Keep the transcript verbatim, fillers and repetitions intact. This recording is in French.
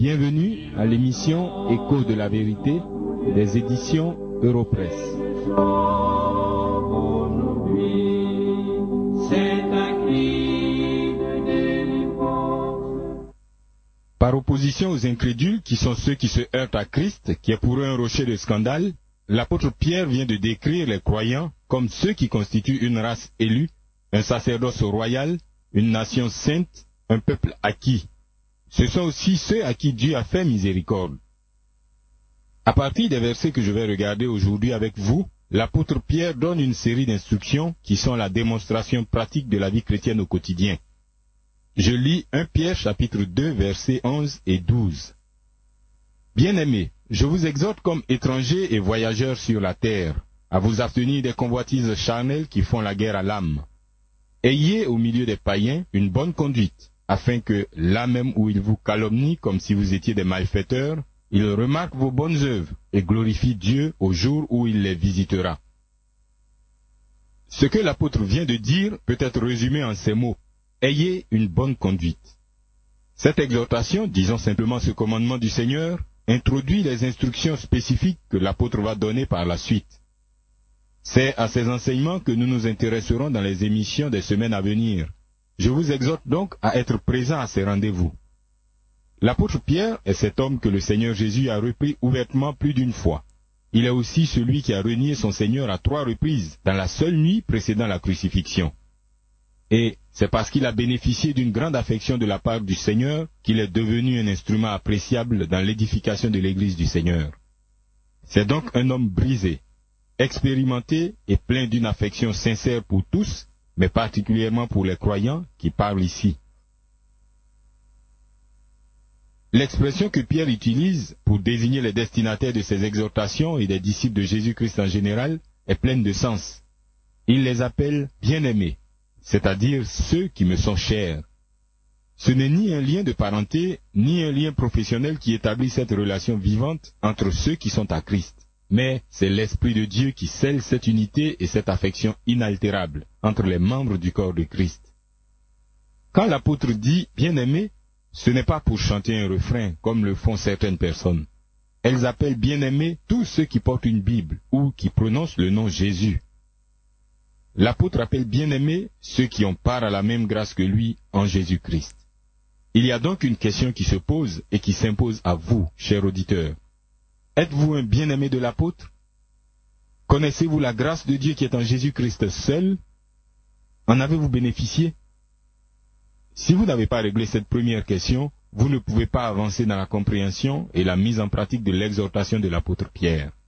Bienvenue à l'émission Écho de la vérité des éditions Europresse. Par opposition aux incrédules qui sont ceux qui se heurtent à Christ, qui est pour eux un rocher de scandale, l'apôtre Pierre vient de décrire les croyants comme ceux qui constituent une race élue, un sacerdoce royal, une nation sainte, un peuple acquis. Ce sont aussi ceux à qui Dieu a fait miséricorde. À partir des versets que je vais regarder aujourd'hui avec vous, l'apôtre Pierre donne une série d'instructions qui sont la démonstration pratique de la vie chrétienne au quotidien. Je lis premier Pierre chapitre deux versets onze et douze. Bien-aimés, je vous exhorte comme étrangers et voyageurs sur la terre, à vous abstenir des convoitises charnelles qui font la guerre à l'âme. Ayez au milieu des païens une bonne conduite, afin que, là même où ils vous calomnient comme si vous étiez des malfaiteurs, ils remarquent vos bonnes œuvres et glorifient Dieu au jour où il les visitera. Ce que l'apôtre vient de dire peut être résumé en ces mots. Ayez une bonne conduite. Cette exhortation, disons simplement ce commandement du Seigneur, introduit les instructions spécifiques que l'apôtre va donner par la suite. C'est à ces enseignements que nous nous intéresserons dans les émissions des semaines à venir. Je vous exhorte donc à être présent à ces rendez-vous. L'apôtre Pierre est cet homme que le Seigneur Jésus a repris ouvertement plus d'une fois. Il est aussi celui qui a renié son Seigneur à trois reprises dans la seule nuit précédant la crucifixion. Et c'est parce qu'il a bénéficié d'une grande affection de la part du Seigneur qu'il est devenu un instrument appréciable dans l'édification de l'Église du Seigneur. C'est donc un homme brisé, expérimenté et plein d'une affection sincère pour tous, mais particulièrement pour les croyants qui parlent ici. L'expression que Pierre utilise pour désigner les destinataires de ses exhortations et des disciples de Jésus-Christ en général est pleine de sens. Il les appelle bien-aimés, c'est-à-dire ceux qui me sont chers. Ce n'est ni un lien de parenté, ni un lien professionnel qui établit cette relation vivante entre ceux qui sont à Christ. Mais c'est l'Esprit de Dieu qui scelle cette unité et cette affection inaltérable entre les membres du corps de Christ. Quand l'apôtre dit « bien-aimé », ce n'est pas pour chanter un refrain comme le font certaines personnes. Elles appellent bien-aimés tous ceux qui portent une Bible ou qui prononcent le nom Jésus. L'apôtre appelle bien-aimés ceux qui ont part à la même grâce que lui en Jésus-Christ. Il y a donc une question qui se pose et qui s'impose à vous, chers auditeurs. Êtes-vous un bien-aimé de l'apôtre? Connaissez-vous la grâce de Dieu qui est en Jésus-Christ seul? En avez-vous bénéficié? Si vous n'avez pas réglé cette première question, vous ne pouvez pas avancer dans la compréhension et la mise en pratique de l'exhortation de l'apôtre Pierre.